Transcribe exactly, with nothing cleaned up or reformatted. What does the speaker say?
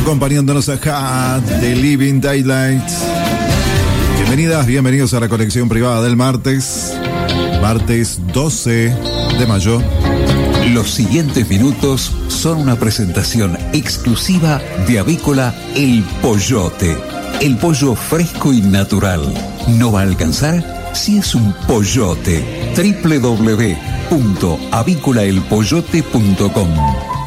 acompañándonos acá de Living Daylight. Bienvenidas, bienvenidos a la conexión privada del martes, martes doce de mayo. Los siguientes minutos son una presentación exclusiva de Avícola El Pollote. El pollo fresco y natural. ¿No va a alcanzar? Si es un pollote. doble u doble u doble u punto avícola el pollote punto com.